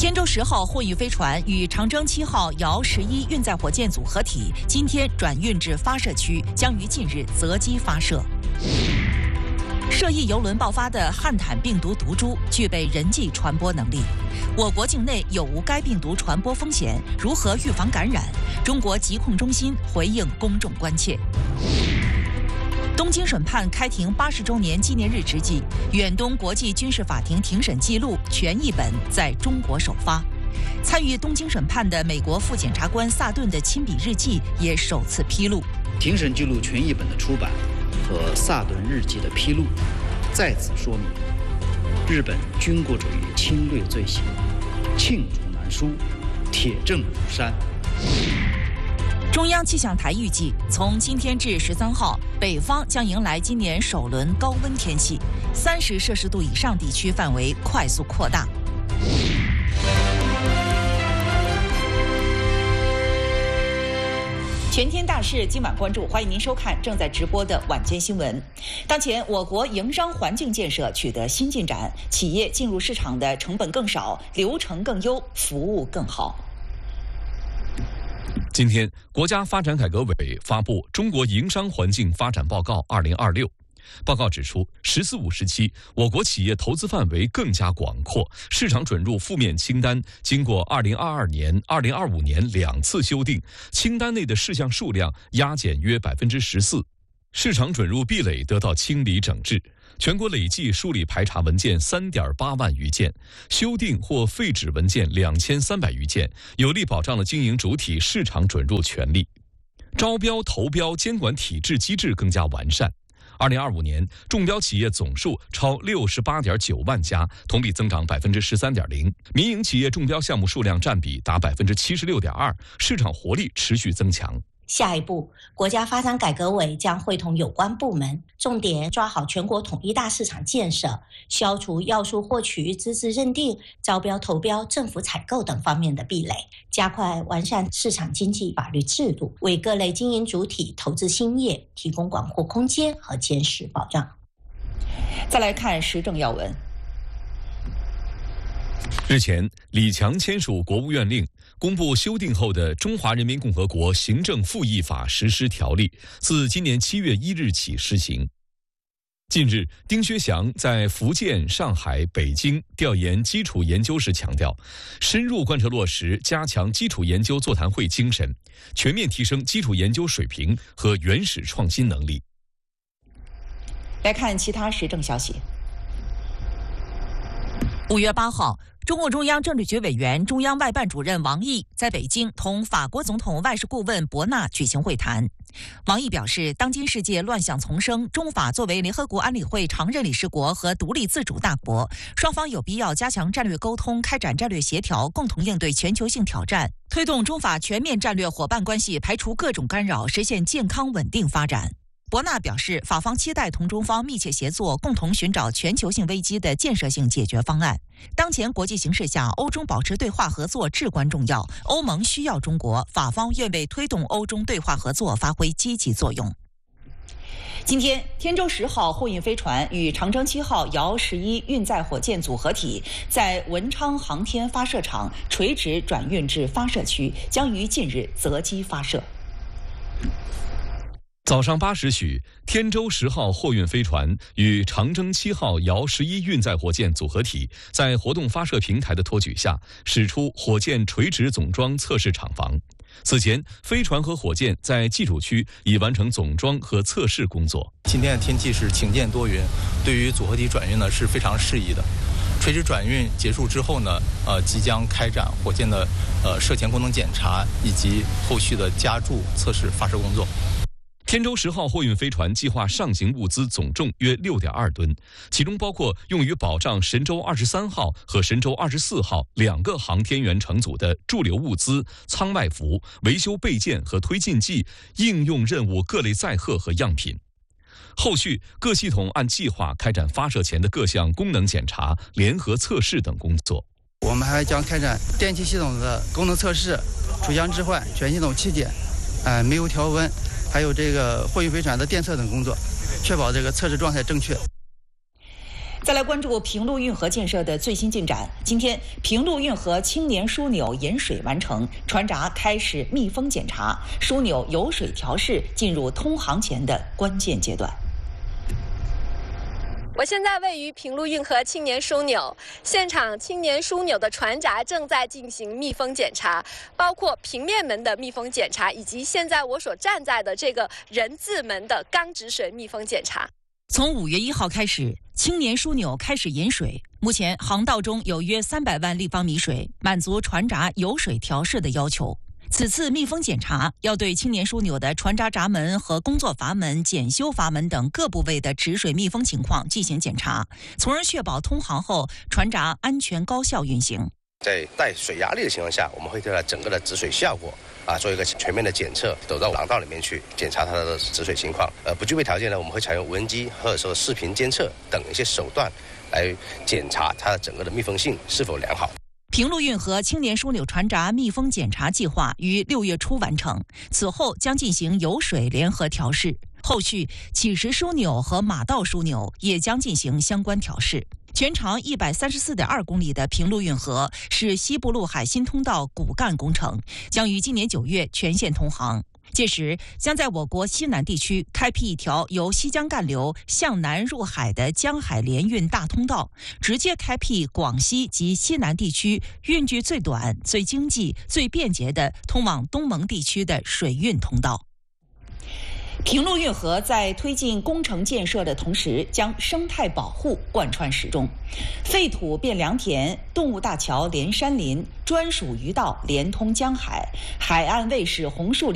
天舟10号货运飞船与长征7号遥11运载火箭组合体今天转运至发射区，将于近日择机发射。涉疫邮轮爆发的汉坦病毒毒株具备人际传播能力，我国境内有无该病毒传播风险？如何预防感染？中国疾控中心回应公众关切。东京审判开庭80周年纪念日之际，远东国际军事法庭庭审记录全译本在中国首发。参与东京审判的美国副检察官萨顿的亲笔日记也首次披露。 庭审记录全译本的出版和萨顿日记的披露，再次说明日本军国主义侵略罪行罄竹难书，铁证如山。 中央气象台预计，从今天至13号，北方将迎来今年首轮高温天气，30摄氏度以上地区范围快速扩大。全天大事今晚关注，欢迎您收看正在直播的晚间新闻。当前，我国营商环境建设取得新进展，企业进入市场的成本更少，流程更优，服务更好。 今天，国家发展改革委发布《中国营商环境发展报告2026》。报告指出，“十四五”时期，我国企业投资范围更加广阔，市场准入负面清单经过2022年、2025年2次修订，清单内的事项数量压减约14%，市场准入壁垒得到清理整治。全国累计梳理排查文件3.8万余件，修订或废止文件2300余件，有力保障了经营主体市场准入权利。招标投标监管体制机制更加完善。2025年，中标企业总数超68.9万家，同比增长13.0%，民营企业中标项目数量占比达76.2%，市场活力持续增强。 下一步，国家发展改革委将会同有关部门，重点抓好全国统一大市场建设，消除要素获取、资质认定、招标投标、政府采购等方面的壁垒，加快完善市场经济法律制度，为各类经营主体投资兴业提供广阔空间和坚实保障。 再来看时政要闻。 日前，李强签署国务院令，公布修订后的《中华人民共和国行政复议法实施条例》，自今年7月1日起施行。近日，丁薛祥在福建、上海、北京调研基础研究时强调，深入贯彻落实加强基础研究座谈会精神，全面提升基础研究水平和原始创新能力。 来看其他时政消息。5月8号，中共中央政治局委员、中央外办主任王毅在北京同法国总统外事顾问博纳举行会谈。王毅表示，当今世界乱象丛生，中法作为联合国安理会常任理事国和独立自主大国，双方有必要加强战略沟通，开展战略协调，共同应对全球性挑战，推动中法全面战略伙伴关系排除各种干扰，实现健康稳定发展。博纳表示，法方期待同中方密切协作，共同寻找全球性危机的建设性解决方案。当前国际形势下，欧中保持对话合作至关重要，欧盟需要中国，法方愿为推动欧中对话合作发挥积极作用。今天，天舟10号货运飞船与长征7号遥11运载火箭组合体在文昌航天发射场垂直转运至发射区，将于近日择机发射。 早上8时许，天舟10号货运飞船与长征7号遥11运载火箭组合体在活动发射平台的托举下，驶出火箭垂直总装测试厂房。此前，飞船和火箭在技术区已完成总装和测试工作。 今天的天气是晴间多云，对于组合体转运呢是非常适宜的。垂直转运结束之后呢，即将开展火箭的射前功能检查以及后续的加注测试发射工作。 天舟10号货运飞船计划上行物资总重约6.2吨，其中包括用于保障神舟23号和神舟24号2个航天员乘组的驻留物资、舱外服、维修备件和推进剂、应用任务各类载荷和样品。后续各系统按计划开展发射前的各项功能检查、联合测试等工作。 我们还将开展电气系统的功能测试、除箱置换、全系统气检、煤油调温，还有这个货运飞船的电测等工作，确保这个测试状态正确。 再来关注平陆运河建设的最新进展。今天，平陆运河青年枢纽引水完成，船闸开始密封检查，枢纽油水调试进入通航前的关键阶段。 我现在位于平陆运河青年枢纽现场，青年枢纽的船闸正在进行密封检查，包括平面门的密封检查，以及现在我所站在的这个人字门的钢直水密封检查。 从5月1号开始，青年枢纽开始引水。目前航道中有约300万立方米水，满足船闸油水调试的要求。此次密封检查要对青年枢纽的船闸闸门和工作阀门、检修阀门等各部位的止水密封情况进行检查，从而确保通航后船闸安全高效运行。 在带水压力的情况下，我们会对它整个的止水效果做一个全面的检测，走到廊道里面去检查它的止水情况。不具备条件呢，我们会采用无人机或者说视频监测等一些手段来检查它的整个的密封性是否良好。 平陆运河青年枢纽船闸密封检查计划于6月初完成，此后将进行油水联合调试，后续起石枢纽和马道枢纽也将进行相关调试。全长134.2公里的平陆运河是西部陆海新通道骨干工程，将于今年9月全线通航。届时将在我国西南地区开辟一条由西江干流向南入海的江海联运大通道，直接开辟广西及西南地区运距最短、最经济、最便捷的通往东盟地区的水运通道。平陆运河在推进工程建设的同时，将生态保护贯穿始终。废土变良田，动物大桥连山林，专属鱼道连通江海，海岸卫士红树林